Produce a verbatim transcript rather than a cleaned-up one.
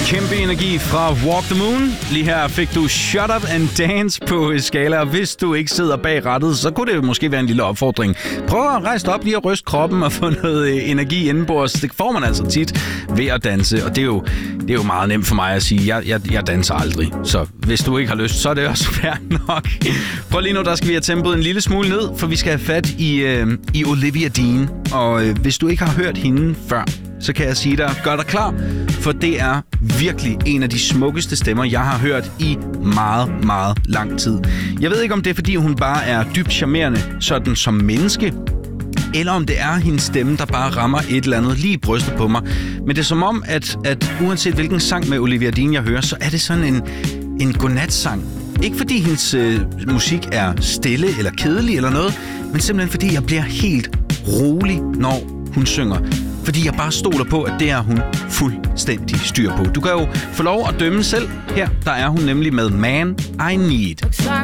Kæmpe energi fra Walk the Moon. Lige her fik du Shut Up and Dance på skala. Hvis du ikke sidder bag rattet, så kunne det måske være en lille opfordring. Prøv at rejse op lige og ryste kroppen og få noget energi indenbords. Det får man altså tit ved at danse. Og det er jo, det er jo meget nemt for mig at sige. Jeg, jeg, jeg danser aldrig. Så hvis du ikke har lyst, så er det også fair nok. Prøv lige nu, der skal vi have tempoet en lille smule ned, for vi skal have fat i, øh, i Olivia Dean. Og øh, hvis du ikke har hørt hende før, så kan jeg sige dig, gør dig klar, for det er virkelig en af de smukkeste stemmer, jeg har hørt i meget, meget lang tid. Jeg ved ikke, om det er, fordi hun bare er dybt charmerende, sådan som menneske, eller om det er hendes stemme, der bare rammer et eller andet lige i brystet på mig. Men det er som om, at, at uanset hvilken sang med Olivia Dean jeg hører, så er det sådan en, en godnatsang. Ikke fordi hendes øh, musik er stille eller kedelig eller noget, men simpelthen fordi jeg bliver helt rolig, når hun synger. Fordi jeg bare stoler på, at det er hun fuldstændig styr på. Du kan jo få lov at dømme selv. Her der er hun nemlig med Man I Need. Looks like